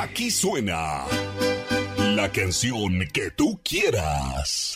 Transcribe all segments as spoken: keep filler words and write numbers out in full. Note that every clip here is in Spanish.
Aquí suena la canción que tú quieras.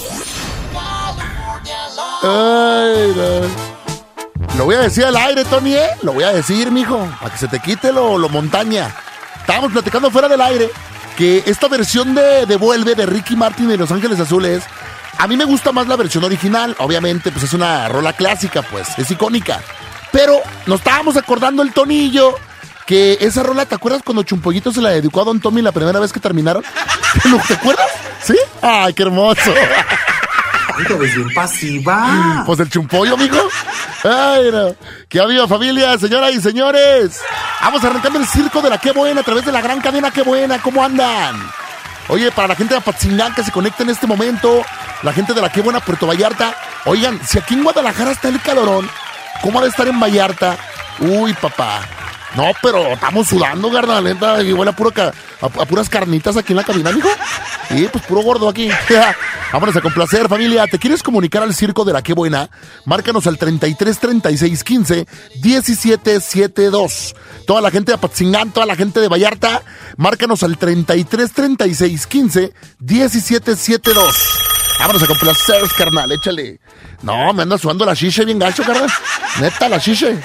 Ay, no. Lo voy a decir al aire, Tony, ¿eh? Lo voy a decir, mijo, para que se te quite lo, lo montaña. Estábamos platicando fuera del aire que esta versión de, de Vuelve de Ricky Martin y Los Ángeles Azules, a mí me gusta más la versión original. Obviamente, pues es una rola clásica, pues, es icónica. Pero nos estábamos acordando el Tonillo que esa rola, ¿te acuerdas cuando Chumpollito se la dedicó a Don Tommy la primera vez que terminaron? ¿Te acuerdas? ¿Sí? ¡Ay, qué hermoso! Pues bien pasiva. Pues el Chumpollo, amigo. Ay, no. ¡Qué habido, familia, señoras y señores! Vamos arrancando el circo de la Qué Buena a través de la gran cadena Qué Buena. ¿Cómo andan? Oye, para la gente de Apatzingán que se conecta en este momento, la gente de la Qué Buena Puerto Vallarta. Oigan, si aquí en Guadalajara está el calorón, ¿cómo ha de estar en Vallarta? Uy, papá. No, pero estamos sudando, garnalenta, y huele a, puro ca- a, a puras carnitas aquí en la cabina, mijo. Sí, pues puro gordo aquí. Vámonos a complacer, familia. ¿Te quieres comunicar al circo de la Qué Buena? Márcanos al treinta y tres, treinta y seis, quince, diecisiete setenta y dos. Toda la gente de Apatzingán, toda la gente de Vallarta, márcanos al treinta y tres, treinta y seis, quince, diecisiete setenta y dos. Vámonos a complacer, carnal, échale. No, me anda sudando la chiche bien gacho, carnal. Neta, la chiche.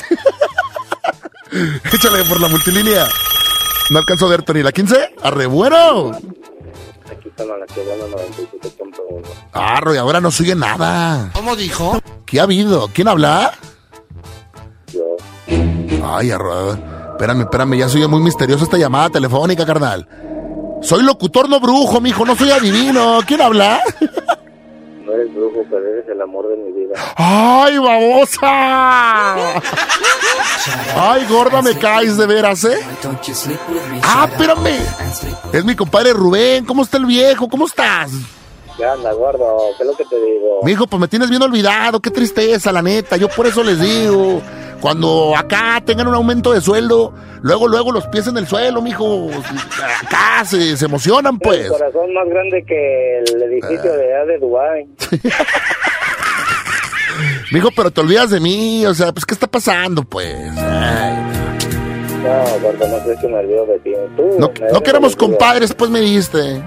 Échale por la multilínea. No alcanzo a ver, Tony. ¿La quince? ¡Arre, bueno! Aquí está la que gana noventa y siete punto uno. Arre, ahora no sigue nada. ¿Cómo dijo? ¿Qué ha habido? ¿Quién habla? Yo. Ay, arre. Espérame, espérame. Ya soy muy misteriosa esta llamada telefónica, carnal. Soy locutor, no brujo, mijo. No soy adivino. ¿Quién habla? No eres brujo, pero eres el amor de mi vida. ¡Ay, babosa! ¡Ay, gorda, me caes de veras, eh! ¡Ah, espérame! Es mi compadre Rubén. ¿Cómo está el viejo? ¿Cómo estás? ¿Qué anda, gordo? ¿Qué es lo que te digo? Mijo, pues me tienes bien olvidado. Qué tristeza, la neta. Yo por eso les digo, cuando acá tengan un aumento de sueldo, luego, luego los pies en el suelo, mijo. Acá se, se emocionan, pues. El corazón más grande que el edificio de allá de Dubái. Mijo, pero te olvidas de mí. O sea, pues, ¿qué está pasando, pues? Ay. No, gordo, no sé si me olvido de ti. Tú, No, me no que éramos olvido. compadres, pues me dijiste.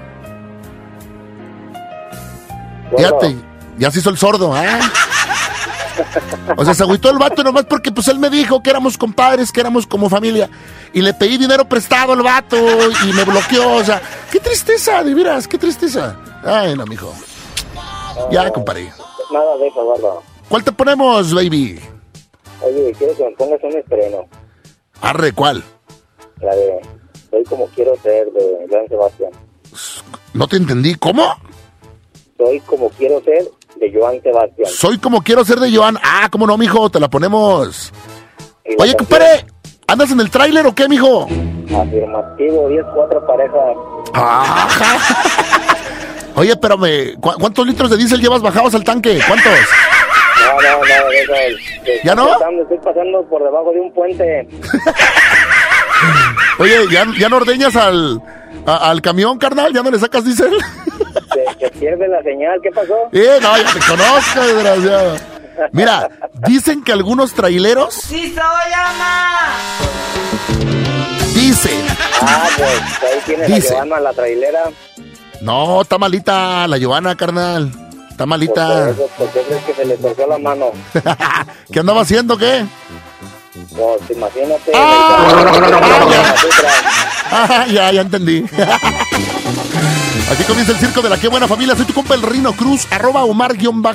Gordo, Fíjate, ya se hizo el sordo, ¿eh? O sea, se agüitó el vato nomás porque pues él me dijo que éramos compadres, que éramos como familia. Y le pedí dinero prestado al vato y me bloqueó. O sea, qué tristeza, de veras, qué tristeza. Ay, no, mijo. no, Ya, no, compadre. Nada de eso, gordo. ¿Cuál te ponemos, baby? Oye, quiero que me pongas un estreno. Arre, ¿cuál? La de Soy como quiero ser, de Joan Sebastián. No te entendí. ¿Cómo? Soy como quiero ser, de Joan Sebastián. Soy como quiero ser de Joan. Ah, ¿cómo no, mijo? Te la ponemos. Y la Oye, canción, compadre, ¿andas en el tráiler o qué, mijo? Afirmativo, diez cuatro parejas. Ajá. Oye, pero me, ¿cu- ¿cuántos litros de diésel llevas bajados al tanque? ¿Cuántos? No, no, no, eso es. ¿Ya no? Estoy pasando, estoy pasando por debajo de un puente. Oye, ¿ya, ya no ordeñas al, a- al camión, carnal? ¿Ya no le sacas diésel? Se, se pierde la señal, ¿qué pasó? Eh, no, ya te conozco, desgraciado. Mira, dicen que algunos traileros... ¡Sí soy Ana! Dicen... Ah, pues ahí tiene Dice. la Joana, la trailera. No, está malita la Giovanna, carnal. Está Por malita. eso, ¿por qué crees que se le torció la mano? ¿Qué andaba haciendo, qué? Pues imagínate. Ah, Ah, ya, ya entendí. Aquí comienza el circo de la Qué Buena, familia. Soy tu compa el Rino Cruz, arroba Omar guión bajo